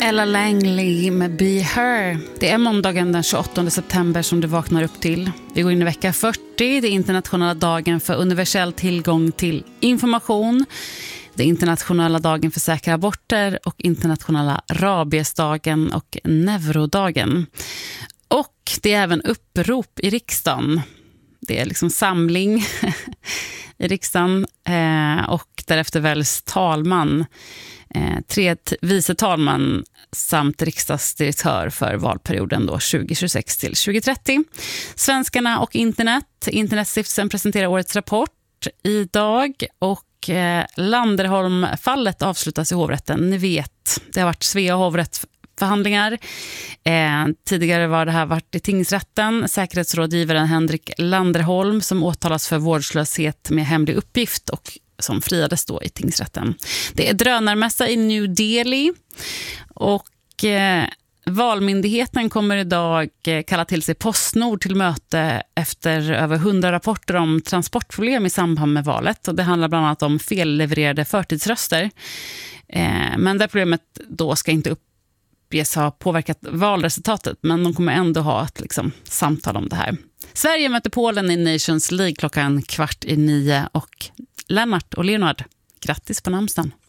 Ella Langley med Be Her. Det är måndagen den 28 september som du vaknar upp till. Vi går in i vecka 40. Det är internationella dagen för universell tillgång till information. Det är internationella dagen för säkra aborter och internationella rabiesdagen och neurodagen. Och det är även upprop i riksdagen. Det är liksom samling i riksdagen och därefter väljs talman, 3 vice talman samt riksdagsdirektör för valperioden då 2026 till 2030. Svenskarna och Internetstiftelsen presenterar årets rapport idag och Landerholm-fallet avslutas i hovrätten. Ni vet, det har varit Svea hovrätt förhandlingar. Tidigare var det här varit i tingsrätten. Säkerhetsrådgivaren Henrik Landerholm som åtalas för vårdslöshet med hemlig uppgift och som friades då i tingsrätten. Det är drönarmässa i New Delhi och Valmyndigheten kommer idag kalla till sig Postnord till möte efter över 100 rapporter om transportproblem i samband med valet. Och det handlar bland annat om fellevererade förtidsröster. Men det problemet då ska inte uppges ha påverkat valresultatet, men de kommer ändå ha ett samtal om det här. Sverige möter Polen i Nations League 8:15 och Lennart och Leonard, grattis på namnsdagen.